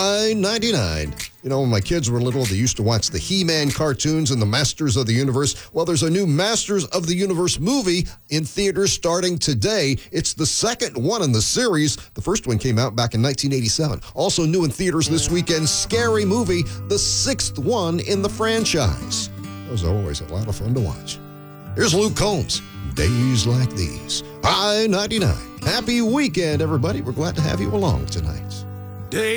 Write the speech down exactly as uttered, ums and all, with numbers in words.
I ninety-nine. You know, when my kids were little, they used to watch the He-Man cartoons and the Masters of the Universe. Well, there's a new Masters of the Universe movie in theaters starting today. It's the second one in the series. The first one came out back in nineteen eighty-seven. Also new in theaters this weekend, Scary Movie, the sixth one in the franchise. Those are always a lot of fun to watch. Here's Luke Combs, Days Like These. I ninety-nine. Happy weekend, everybody. We're glad to have you along tonight. Day